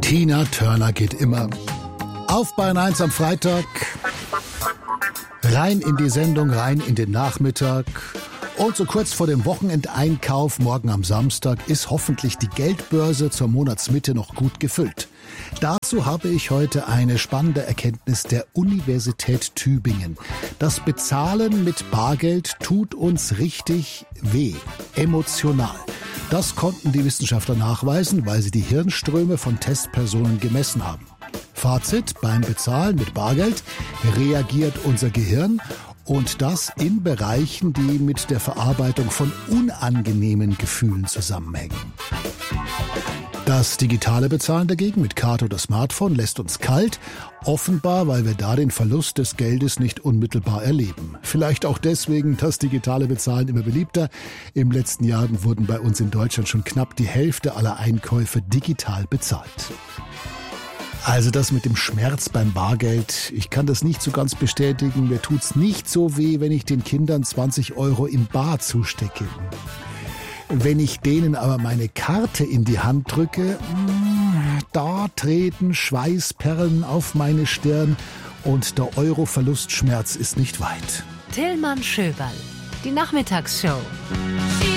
Tina Turner geht immer. Auf Bayern 1 am Freitag, rein in die Sendung, rein in den Nachmittag. Und so kurz vor dem Wochenendeinkauf, morgen am Samstag, ist hoffentlich die Geldbörse zur Monatsmitte noch gut gefüllt. Dazu habe ich heute eine spannende Erkenntnis der Universität Tübingen. Das Bezahlen mit Bargeld tut uns richtig weh, emotional. Das konnten die Wissenschaftler nachweisen, weil sie die Hirnströme von Testpersonen gemessen haben. Fazit: Beim Bezahlen mit Bargeld reagiert unser Gehirn, und das in Bereichen, die mit der Verarbeitung von unangenehmen Gefühlen zusammenhängen. Das digitale Bezahlen dagegen mit Karte oder Smartphone lässt uns kalt, offenbar, weil wir da den Verlust des Geldes nicht unmittelbar erleben. Vielleicht auch deswegen das digitale Bezahlen immer beliebter. Im letzten Jahr wurden bei uns in Deutschland schon knapp die Hälfte aller Einkäufe digital bezahlt. Also das mit dem Schmerz beim Bargeld, ich kann das nicht so ganz bestätigen. Mir tut's nicht so weh, wenn ich den Kindern 20 € in bar zustecke. Wenn ich denen aber meine Karte in die Hand drücke, da treten Schweißperlen auf meine Stirn und der Euro-Verlustschmerz ist nicht weit. Tillmann Schöberl, die Nachmittagsshow.